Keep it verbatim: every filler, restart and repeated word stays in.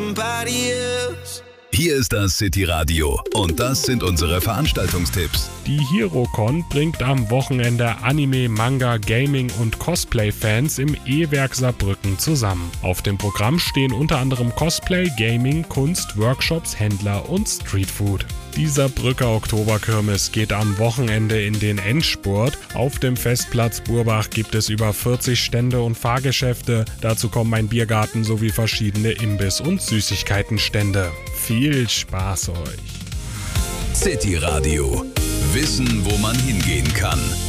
somebody else. Hier ist das City Radio und das sind unsere Veranstaltungstipps. Die HeroCon bringt am Wochenende Anime, Manga, Gaming und Cosplay-Fans im E-Werk Saarbrücken zusammen. Auf dem Programm stehen unter anderem Cosplay, Gaming, Kunst, Workshops, Händler und Streetfood. Die Saarbrücker Oktoberkirmes geht am Wochenende in den Endspurt. Auf dem Festplatz Burbach gibt es über vierzig Stände und Fahrgeschäfte. Dazu kommen ein Biergarten sowie verschiedene Imbiss- und Süßigkeitenstände. Viel Spaß euch! City Radio. Wissen, wo man hingehen kann.